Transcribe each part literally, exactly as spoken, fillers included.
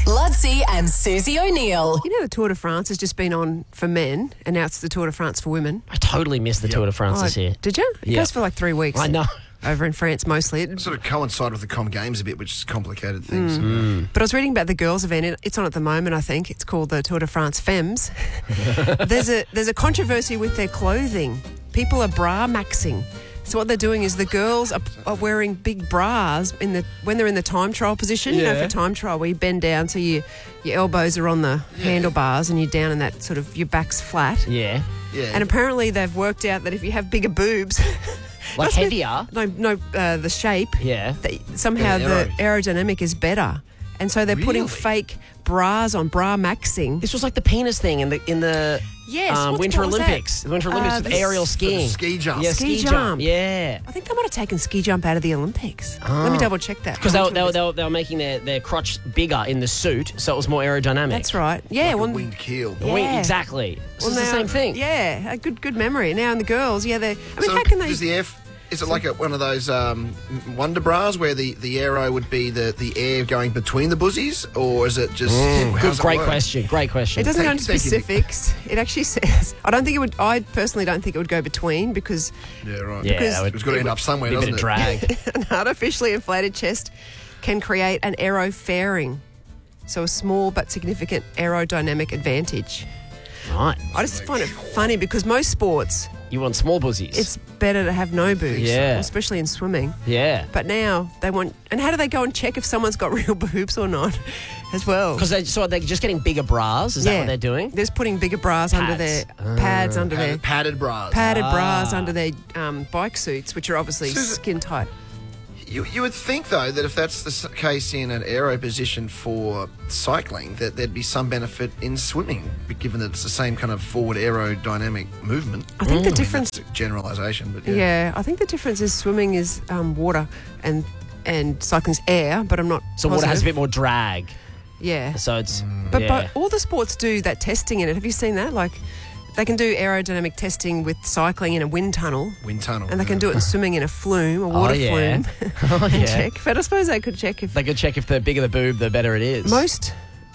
Lutzi and Susie O'Neill. You know the Tour de France has just been on for men, and now it's the Tour de France for women. I totally missed the Tour de France this year. Did you? It Yep. goes for like three weeks. I know. Over in France mostly. It- Sort of coincide with the Com Games a bit, which is complicated things. But I was reading about the girls' event. It- It's on at the moment, I think. It's called the Tour de France Femmes. there's a there's a controversy with their clothing. People are bra maxing. So what they're doing is the girls are, are wearing big bras in the when they're in the time trial position. You know, Yeah. for time trial, where you bend down so you, your elbows are on the handlebars and you're down in that sort of your back's flat. Yeah. Yeah. And apparently they've worked out that if you have bigger boobs, Like must be- heavier. no, no, uh, the shape. Yeah. That somehow Yeah, the aerodynamic is better, and so they're putting Really? fake bras on, bra maxing. This was like the penis thing in the in the Yes, um, what's- Winter what was that? Olympics. The Winter Olympics Uh, of the aerial s- skiing. ski jump. Yeah, Ski ski, jump. jump. Yeah. I think they might have taken ski jump out of the Olympics. Let me double check that. Because they, were- they, were- they, were- they were making their, their crotch bigger in the suit, so it was more aerodynamic. That's right. Yeah, Like a well, winged keel. The wing- Yeah. exactly. So well, it's the now- same thing. Yeah, a good good memory. Now, in the girls, yeah, they. I mean, So how can they? does the F? Is it like a, one of those um, wonder bras where the, the aero would be the, the air going between the bussies, or is it just? Good, how's it great work? question. Great question. It doesn't go Thank- into thank you, Nick. specifics. It actually says. I don't think it would. I personally don't think it would go between because Yeah, right. Yeah, because- that would It's got to end up somewhere, be a bit doesn't of it? drag. an artificially inflated chest can create an aero fairing, so a small but significant aerodynamic advantage. Right. I just find it funny because most sports, You want small bussies. it's better to have no boobs, Yeah. especially in swimming. yeah. But now they want, and how do they go and check if someone's got real boobs or not, as well? Because they, so they're just getting bigger bras. Is that what they're doing? They're just putting bigger bras under their Pads. pads under their Padded, padded bras. padded Ah. bras under their um, bike suits, which are obviously Susan- skin tight. You, you would think, though, that if that's the s- case in an aero position for cycling, that there'd be some benefit in swimming, given that it's the same kind of forward aerodynamic movement. I think the difference. That's a generalisation, but yeah. Yeah, I think the difference is swimming is um, water and and cycling's air, but I'm not. So water has a positive. bit more drag. Yeah, So it's. but, yeah. but all the sports do that testing in it. Have you seen that? Like, they can do aerodynamic testing with cycling in a wind tunnel, Wind tunnel. and they can yeah. do it in swimming in a flume, a water Oh, yeah. flume, Oh, and yeah. check. But I suppose they could check if They could check if the bigger the boob, the better it is. most.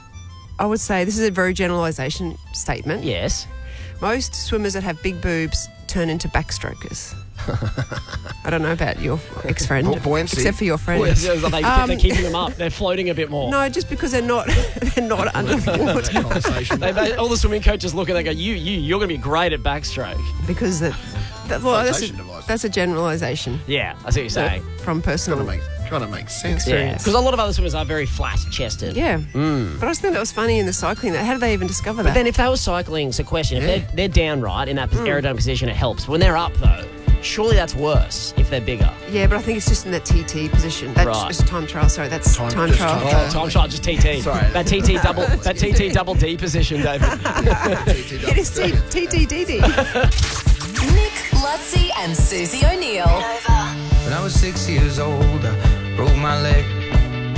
I would say this is a very generalisation statement. Yes. Most swimmers that have big boobs turn into backstrokers. I don't know about your ex-friend, Bu- buoyancy. except for your friend. Well, it's like Um, they're keeping them up. They're floating a bit more. No, just because they're not they're not under the water. Conversation. They, they, all the swimming coaches look and they go, "You, you, you're going to be great at backstroke." Because that, that well, that's, a, Flotation device. that's a generalisation Yeah, I see what you're saying. from personal. Kind of makes kind of makes sense. Yeah, because a lot of other swimmers are very flat-chested. Yeah, but I just think that was funny in the cycling. That how did they even discover But that? then if they were cycling, it's a question. If Yeah. they're, they're down right in that Hmm. aerodynamic position, it helps. When they're up, though, surely that's worse if they're bigger. yeah, but I think it's just in that T T position. That's Right. just time trial. Sorry, that's Time- time, just trial. time Oh, trial. time shot, just T T. Sorry. That T T double, that T T double D position, David. It is T T D D. Nick, Lutzi and Susie O'Neill. When I was six years old, I broke my leg.